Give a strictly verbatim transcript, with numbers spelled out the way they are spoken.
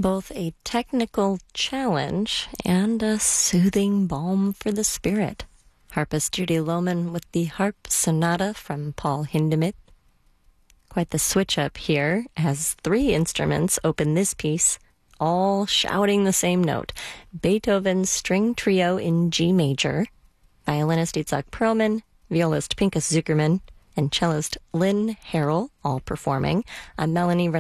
Both a technical challenge and a soothing balm for the spirit. Harpist Judy Lohman with the Harp Sonata from Paul Hindemith. Quite the switch up here, as three instruments open this piece, all shouting the same note. Beethoven's String Trio in G major, violinist Itzhak Perlman, violist Pinchas Zukerman, and cellist Lynn Harrell, all performing, a Melanie